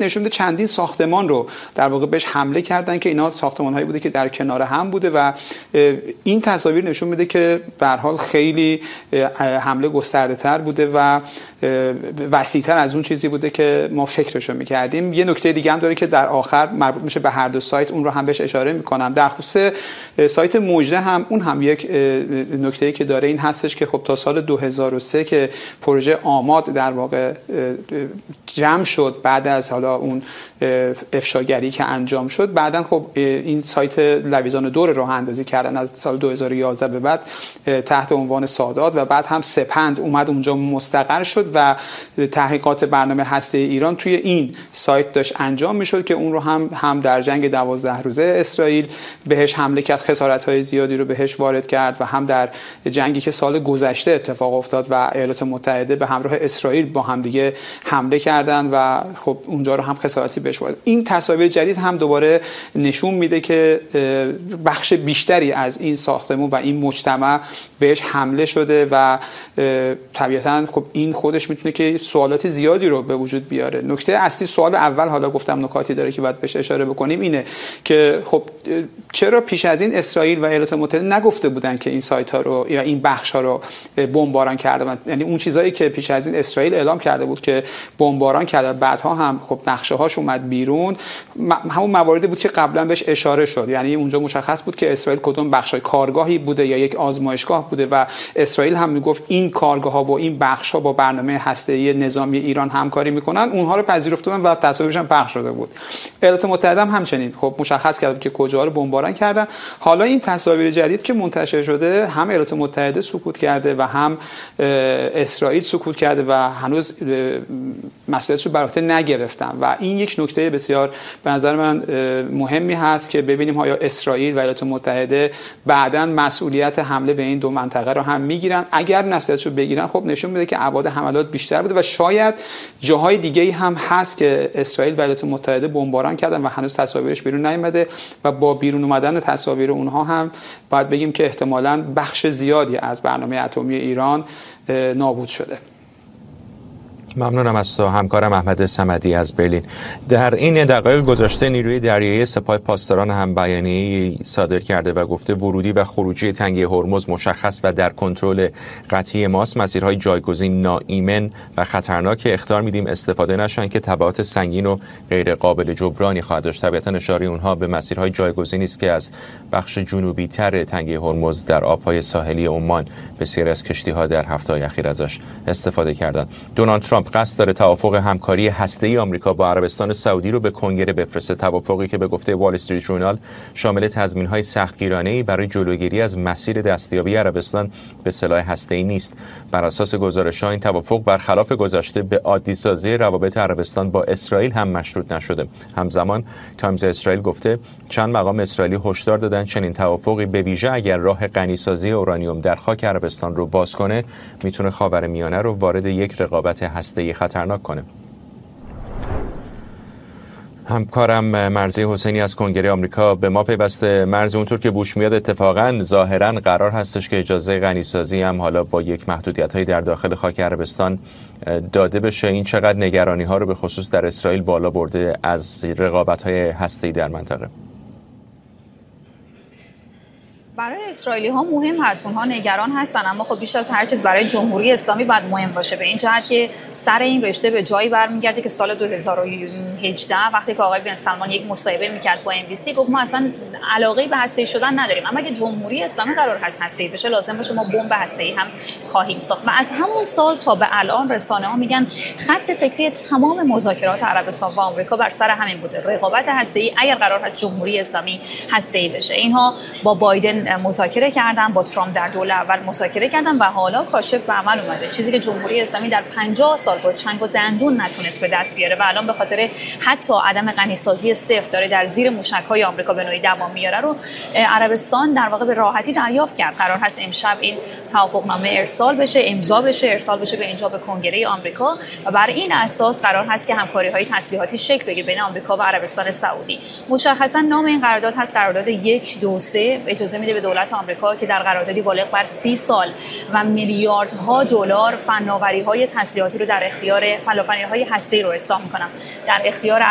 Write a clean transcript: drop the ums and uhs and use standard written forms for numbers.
شرایط نشون میده چندین ساختمان رو در واقع بهش حمله کردن که اینا ساختمان‌هایی بوده که در کنار هم بوده و این تصاویر نشون میده که به هر حال خیلی حمله گسترده‌تر بوده و وسیع‌تر از اون چیزی بوده که ما فکرشو می‌کردیم. یه نکته دیگه هم داره که در آخر مربوط میشه به هر دو سایت، اون رو هم بهش اشاره می‌کنم. در خصوص سایت مژده هم اون هم یک نکته‌ای که داره این هستش که خب تا سال 2003 که پروژه آماد در واقع جمع شد بعد از حالا اون افشاگری که انجام شد، بعدن خب این سایت لویزان دور راه اندازی کردن از سال 2011 به بعد تحت عنوان سادات و بعد هم سپند اومد اونجا مستقر شد و تحقیقات برنامه هسته ایران توی این سایت داشت انجام میشد که اون رو هم در جنگ 12 روزه اسرائیل بهش حمله کرد، خسارت‌های زیادی رو بهش وارد کرد و هم در جنگی که سال گذشته اتفاق افتاد و ایالات متحده به همراه اسرائیل با هم دیگه حمله کردن و خب اونجا رو هم خسارتی بهش وارد. این تصاویر جدید هم دوباره نشون میده که بخش بیشتری از این ساختمان و این مجتمع بهش حمله شده و طبیعتاً خب این خودش میتونه که سوالات زیادی رو به وجود بیاره. نکته اصلی سوال اول، حالا گفتم نکاتی داره که باید بهش اشاره بکنیم، اینه که خب چرا پیش از این اسرائیل و ایالات متحده نگفته بودن که این سایت ها رو یا این بخش ها رو بمباران کردن؟ یعنی اون چیزایی که پیش از این اسرائیل اعلام کرده بود که بمباران کرده، بعدها هم خب نقشه هاش اومد بیرون، همون مواردی بود که قبلا بهش اشاره شد. یعنی اونجا مشخص بود که اسرائیل کدوم بخشای کارگاهی بوده یا یک آزمایشگاه بوده و اسرائیل هم میگفت این کارگاه ها و این بخش ها با برنامه هسته‌ای نظامی ایران همکاری میکنن. اونها رو پذیرفته بودن و تصاویرش هم پخش شده بود. ایالات متحده هم همچنین خب مشخص کرد که کجا رو بمباران کردن. حالا این تصاویر جدید که منتشر شده، هم ایالات متحده سکوت کرده و هم اسرائیل سکوت کرده و هنوز مسئولیتش رو بر عهده نگرفتن و این یک نکته بسیار به نظر من مهمی هست که ببینیم آیا اسرائیل و ایالات متحده بعداً مسئولیت حمله به این دو منطقه رو هم میگیرن. اگر مسئولیتش رو بگیرن خب نشون میده که ابعاد حملات بیشتر بوده و شاید جاهای دیگه‌ای هم هست که اسرائیل و ایالات متحده بمباران کردن و هنوز تصاویرش بیرون نیامده و با بیرون اومدن تصاویر اونها هم باید بگیم که احتمالاً بخش زیادی از برنامه اتمی ایران نابود شده. ممنونم از تو همکارم احمد صمدی از برلین. در این دقایق گذشته نیروی دریایی سپاه پاسداران هم بیانیه‌ای صادر کرده و گفته ورودی و خروجی تنگه هرمز مشخص و در کنترل قطعی ماست. مسیرهای جایگزین ناایمن و خطرناک اخطار میدیم استفاده نشن که تبعات سنگین و غیر قابل جبرانی خواهد داشت. طبیعتاً اشاره اونها به مسیرهای جایگزینی است که از بخش جنوبی تر تنگه هرمز در آبهای ساحلی عمان بسیاری از کشتی‌ها در هفته‌های اخیر ازش استفاده کردند. دونالد ترامپ قصد داره توافق همکاری هسته‌ای آمریکا با عربستان سعودی رو به کنگره بفرسته. توافقی که به گفته وال استریت ژورنال شامل تضمین‌های سختگیرانه‌ای برای جلوگیری از مسیر دستیابی عربستان به سلاح هسته‌ای نیست. بر اساس گزارش‌ها این توافق برخلاف گذشته به عادی‌سازی روابط عربستان با اسرائیل هم مشروط نشده. همزمان تایمز اسرائیل گفته چند مقام اسرائیلی هشدار دادن چنین توافقی به ویژه اگر راه غنی‌سازی اورانیوم در خاک عربستان رو باز کنه میتونه خاورمیانه رو وارد یک رقابت هسته‌ای خطرناک کنه. همکارم مرضی حسینی از کنگره آمریکا به ما پیوسته. مرضی، اونطور که بوش میاد اتفاقا ظاهرا قرار هستش که اجازه غنیسازی هم حالا با یک محدودیت‌های در داخل خاک عربستان داده بشه. این چقدر نگرانی‌ها رو به خصوص در اسرائیل بالا برده از رقابت‌های هسته‌ای در منطقه؟ برای اسرائیلی ها مهم هست، اونها نگران هستن، اما خب بیش از هر چیز برای جمهوری اسلامی باید مهم باشه، به این جهت که سر این رشته به جایی برمیگرده که سال 2018 وقتی که آقای بن سلمان یک مصاحبه میکرد با MBC گفت ما اصلا علاقه به هسته‌ای شدن نداریم، اما اگه جمهوری اسلامی قرار هست هسته‌ای بشه لازم باشه ما بمب هسته‌ای هم خواهیم ساخت. و از همون سال تا به الان رسانه‌ها میگن خط فکری تمام مذاکرات عربستان و آمریکا بر سر همین بوده، رقابت هسته‌ای اگر قرار هست جمهوری اسلامی هسته‌ای بشه. اینها با بایدن مذاکره کردن، با ترامپ در دوره اول مذاکره کردن و حالا کاشف به عمل اومده، چیزی که جمهوری اسلامی در 50 سال با چنگ و دندون نتونست به دست بیاره و الان به خاطر حتی عدم غنیسازی صفر داره در زیر موشک‌های آمریکا به نوعی دوام میاره رو عربستان در واقع به راحتی دریافت کرد. قرار هست امشب این توافقنامه ارسال بشه، امضا بشه، ارسال بشه به اینجا به کنگره آمریکا و بر این اساس قرار هست که همکاری‌های تسلیحاتی شکل بگیره بین آمریکا و عربستان سعودی. مشخصا نام این قرارداد هست قرارداد 123، اجازه میده به دولت آمریکا که در قراردادی بالغ بر 30 سال و میلیاردها دلار فناوری‌های تسلیحاتی رو در اختیار فناوری‌های هسته‌ای رو اصلاح می‌کنم در اختیار